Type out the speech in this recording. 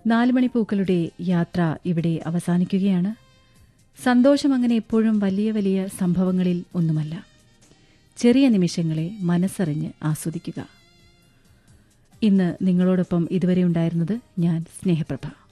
4 മണിപ്പൂക്കളുടെ യാത്ര ഇവിടെ അവസാനിക്കുകയാണ്. സന്തോഷം അങ്ങനെ എപ്പോഴും വലിയ വലിയ സംഭവങ്ങളിൽ ഒന്നുമല്ല. ചെറിയ നിമിഷങ്ങളെ മനസ്സറിഞ്ഞ് ആസ്വദിക്കുക. ഇന്ന് നിങ്ങളോടൊപ്പം ഇതുവരെ ഉണ്ടായിരുന്നത് ഞാൻ സ്നേഹപ്രഭ.